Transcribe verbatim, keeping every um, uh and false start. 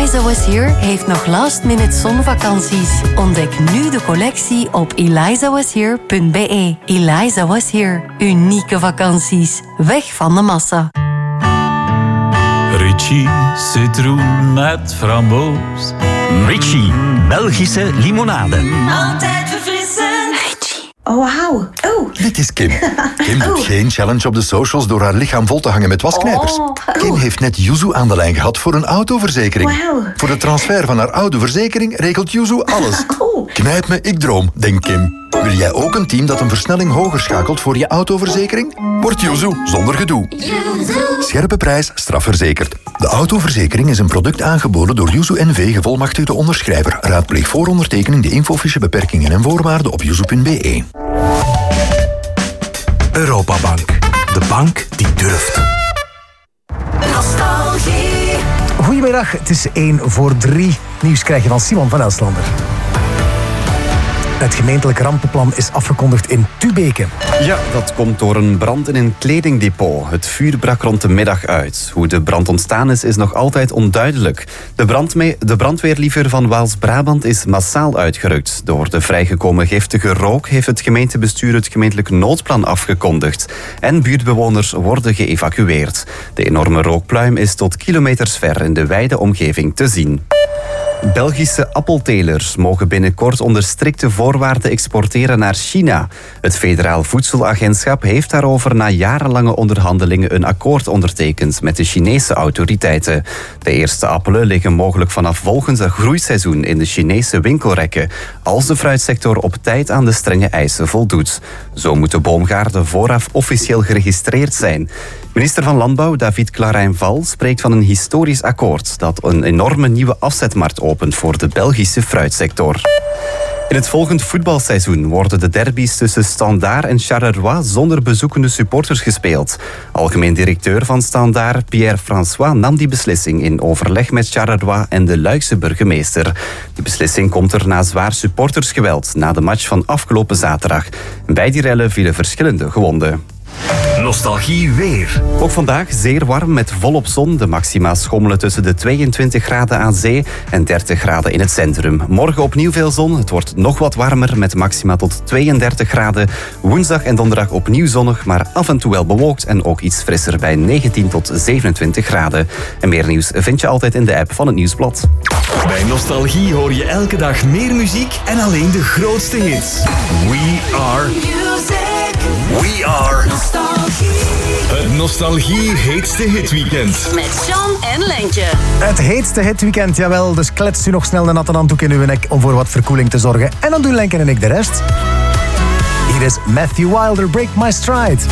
Eliza Was Here heeft nog last-minute zonvakanties. Ontdek nu de collectie op eliza was here punt b e. Eliza Was Here. Unieke vakanties. Weg van de massa. Ritchie citroen met framboos. Ritchie, Belgische limonade. Altijd verfrissend. Ritchie. Oh, wauw. Oh. Dit is Kim. Kim doet Oh. geen challenge op de socials door haar lichaam vol te hangen met wasknijpers. Oh. Kim heeft net Yuzu aan de lijn gehad voor een autoverzekering. Wauw. Voor de transfer van haar oude verzekering regelt Yuzu alles. Oh. Knijp me, ik droom, denkt Kim. Wil jij ook een team dat een versnelling hoger schakelt voor je autoverzekering? Word Yuzu zonder gedoe. Scherpe prijs, strafverzekerd. De autoverzekering is een product aangeboden door Yuzu N V, gevolmachtigde onderschrijver. Raadpleeg voor ondertekening de infofiche beperkingen en voorwaarden op yuzu punt b e. Europabank. De bank die durft. Nostalgie. Goedemiddag, het is één voor drie. Nieuws krijg je van Simon van Elslander. Het gemeentelijk rampenplan is afgekondigd in Tubeke. Ja, dat komt door een brand in een kledingdepot. Het vuur brak rond de middag uit. Hoe de brand ontstaan is, is nog altijd onduidelijk. De, brandme- de brandweerliever van Waals-Brabant is massaal uitgerukt. Door de vrijgekomen giftige rook heeft het gemeentebestuur het gemeentelijk noodplan afgekondigd. En buurtbewoners worden geëvacueerd. De enorme rookpluim is tot kilometers ver in de wijde omgeving te zien. Belgische appeltelers mogen binnenkort onder strikte voorwaarden exporteren naar China. Het Federaal Voedselagentschap heeft daarover na jarenlange onderhandelingen een akkoord ondertekend met de Chinese autoriteiten. De eerste appelen liggen mogelijk vanaf volgend groeiseizoen in de Chinese winkelrekken, als de fruitsector op tijd aan de strenge eisen voldoet. Zo moet de boomgaarden vooraf officieel geregistreerd zijn. Minister van Landbouw David Clarijn-Val spreekt van een historisch akkoord dat een enorme nieuwe afzetmarkt opent voor de Belgische fruitsector. In het volgend voetbalseizoen worden de derbies tussen Standaard en Charleroi zonder bezoekende supporters gespeeld. Algemeen directeur van Standaard, Pierre François, nam die beslissing in overleg met Charleroi en de Luikse burgemeester. Die beslissing komt er na zwaar supportersgeweld na de match van afgelopen zaterdag. Bij die rellen vielen verschillende gewonden. Nostalgie weer. Ook vandaag zeer warm met volop zon. De maxima schommelen tussen de tweeëntwintig graden aan zee en dertig graden in het centrum. Morgen opnieuw veel zon. Het wordt nog wat warmer met maxima tot tweeëndertig graden. Woensdag en donderdag opnieuw zonnig, maar af en toe wel bewolkt en ook iets frisser bij negentien tot zevenentwintig graden. En meer nieuws vind je altijd in de app van het Nieuwsblad. Bij Nostalgie hoor je elke dag meer muziek en alleen de grootste hits. We are... Music. We are... Nostalgie. Het Nostalgie heetste hitweekend. Met Jean en Lentje. Het heetste hitweekend, jawel. Dus kletst u nog snel de natte handdoek in uw nek om voor wat verkoeling te zorgen. En dan doen Lenken en ik de rest. Hier is Matthew Wilder, Break My Stride.